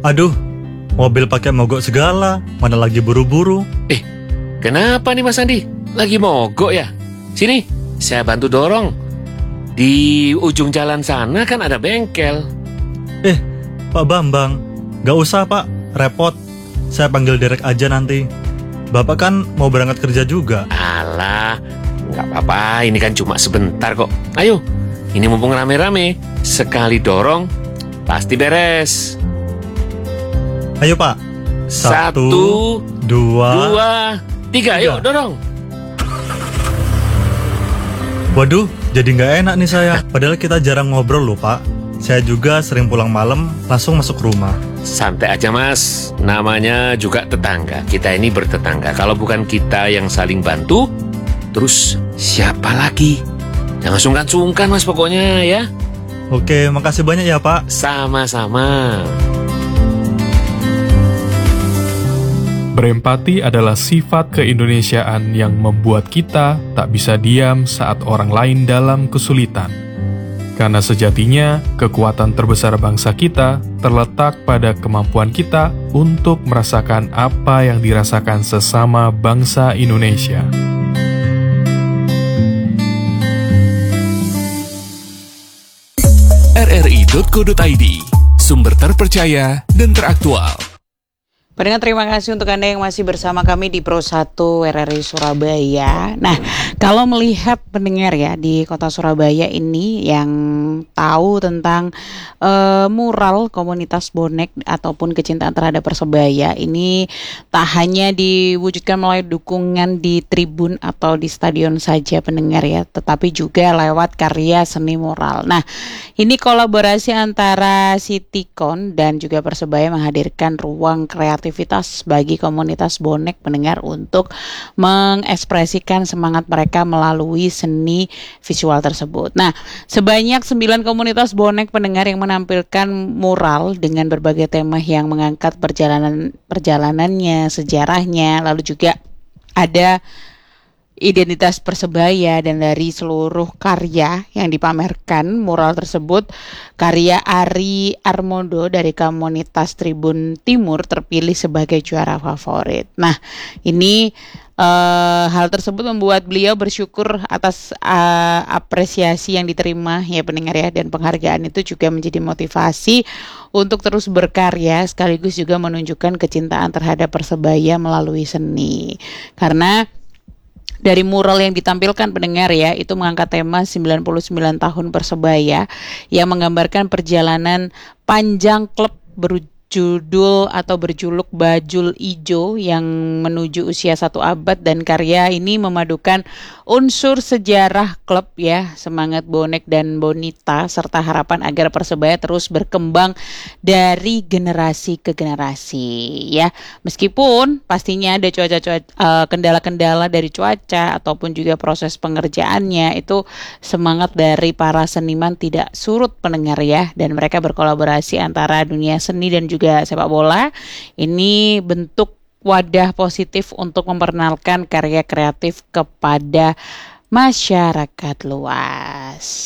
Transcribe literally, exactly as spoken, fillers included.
Aduh, mobil pakai mogok segala, mana lagi buru-buru. Eh, kenapa nih Mas Andi? Lagi mogok ya? Sini, saya bantu dorong. Di ujung jalan sana kan ada bengkel. Eh, Pak Bambang, gak usah Pak, repot. Saya panggil Derek aja nanti. Bapak kan mau berangkat kerja juga. Alah, gak apa-apa, ini kan cuma sebentar kok. Ayo, ini mumpung rame-rame, sekali dorong, pasti beres. Ayo Pak. Satu, dua, dua, tiga, tiga. yuk dorong. Waduh, jadi nggak enak nih saya. Padahal kita jarang ngobrol loh Pak. Saya juga sering pulang malam, langsung masuk rumah. Santai aja Mas, namanya juga tetangga. Kita ini bertetangga. Kalau bukan kita yang saling bantu, terus siapa lagi? Jangan sungkan-sungkan Mas pokoknya ya. Oke, makasih banyak ya Pak. Sama-sama. Berempati adalah sifat keindonesiaan yang membuat kita tak bisa diam saat orang lain dalam kesulitan. Karena sejatinya, kekuatan terbesar bangsa kita terletak pada kemampuan kita untuk merasakan apa yang dirasakan sesama bangsa Indonesia. r r i titik co titik i d, sumber terpercaya dan teraktual. Pendengar, terima kasih untuk Anda yang masih bersama kami di Pro satu R R I Surabaya. Nah, kalau melihat pendengar ya di kota Surabaya ini yang tahu tentang uh, mural komunitas bonek ataupun kecintaan terhadap Persebaya, ini tak hanya diwujudkan melalui dukungan di tribun atau di stadion saja pendengar ya, tetapi juga lewat karya seni mural. Nah, ini kolaborasi antara Citycon dan juga Persebaya menghadirkan ruang kreatif aktivitas bagi komunitas bonek pendengar untuk mengekspresikan semangat mereka melalui seni visual tersebut. Nah, sebanyak sembilan komunitas bonek pendengar yang menampilkan mural dengan berbagai tema yang mengangkat perjalanan perjalanannya, sejarahnya, lalu juga ada identitas Persebaya, dan dari seluruh karya yang dipamerkan mural tersebut, karya Ari Armondo dari komunitas Tribun Timur terpilih sebagai juara favorit. Nah, ini uh, hal tersebut membuat beliau bersyukur atas uh, apresiasi yang diterima ya pendengar ya, dan penghargaan itu juga menjadi motivasi untuk terus berkarya sekaligus juga menunjukkan kecintaan terhadap Persebaya melalui seni. Karena dari mural yang ditampilkan pendengar ya, itu mengangkat tema sembilan puluh sembilan tahun Persebaya yang menggambarkan perjalanan panjang klub berjudul atau berjuluk Bajul Ijo yang menuju usia satu abad, dan karya ini memadukan unsur sejarah klub ya, semangat bonek dan bonita, serta harapan agar Persebaya terus berkembang dari generasi ke generasi ya. Meskipun pastinya ada cuaca-cuaca uh, kendala-kendala dari cuaca ataupun juga proses pengerjaannya, itu semangat dari para seniman tidak surut pendengar ya, dan mereka berkolaborasi antara dunia seni dan juga sepak bola. Ini bentuk wadah positif untuk memperkenalkan karya kreatif kepada masyarakat luas.